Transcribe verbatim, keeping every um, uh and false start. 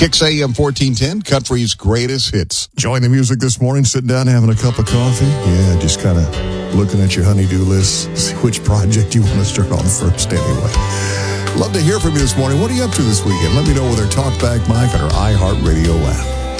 Kicks A M fourteen ten, country's greatest hits. Enjoying the music this morning, sitting down having a cup of coffee. Yeah, just kind of looking at your honey-do list, see which project you want to start on first anyway. Love to hear from you this morning. What are you up to this weekend? Let me know with our Talkback Mike on our iHeartRadio app.